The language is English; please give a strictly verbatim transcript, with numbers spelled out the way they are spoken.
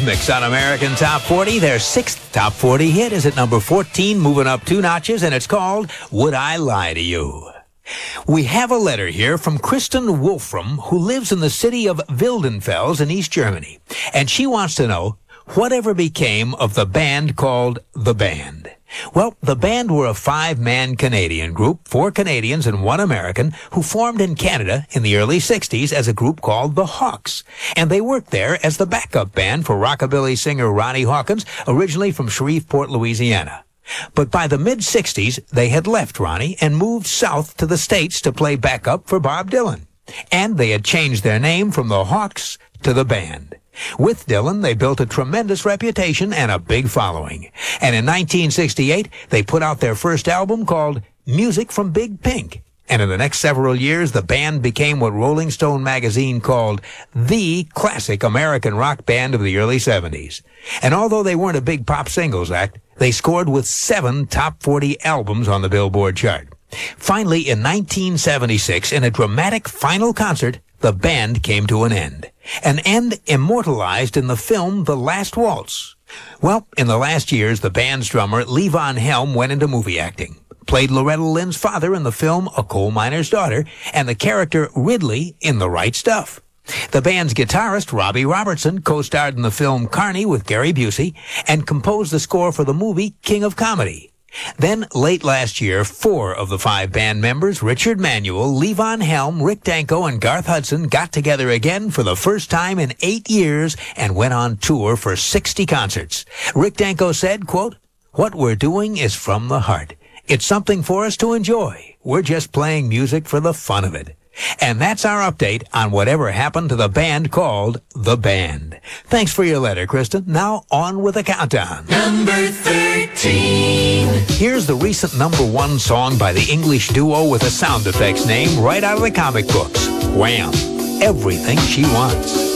Eurythmics on American Top forty. Their sixth Top forty hit is at number fourteen, moving up two notches, and it's called Would I Lie to You? We have a letter here from Kristen Wolfram, who lives in the city of Wildenfels in East Germany. And she wants to know, whatever became of the band called The Band? Well, the Band were a five-man Canadian group, four Canadians and one American, who formed in Canada in the early sixties as a group called the Hawks. And they worked there as the backup band for rockabilly singer Ronnie Hawkins, originally from Shreveport, Louisiana. But by the mid-sixties, they had left Ronnie and moved south to the States to play backup for Bob Dylan. And they had changed their name from the Hawks to the Band. With Dylan, they built a tremendous reputation and a big following. And in nineteen sixty-eight, they put out their first album called Music from Big Pink. And in the next several years, the band became what Rolling Stone magazine called the classic American rock band of the early seventies. And although they weren't a big pop singles act, they scored with seven top forty albums on the Billboard chart. Finally, in nineteen seventy-six, in a dramatic final concert, the band came to an end. An end immortalized in the film The Last Waltz. Well, in the last years, the band's drummer, Levon Helm, went into movie acting. Played Loretta Lynn's father in the film A Coal Miner's Daughter, and the character Ridley in The Right Stuff. The band's guitarist, Robbie Robertson, co-starred in the film Carney with Gary Busey, and composed the score for the movie King of Comedy. Then, late last year, four of the five band members, Richard Manuel, Levon Helm, Rick Danko, and Garth Hudson, got together again for the first time in eight years and went on tour for sixty concerts. Rick Danko said, quote, "What we're doing is from the heart. It's something for us to enjoy. We're just playing music for the fun of it." And that's our update on whatever happened to the band called The Band. Thanks for your letter, Kristen. Now on with the countdown. Number thirteen. Here's the recent number one song by the English duo with a sound effects name right out of the comic books. Wham! Everything She Wants.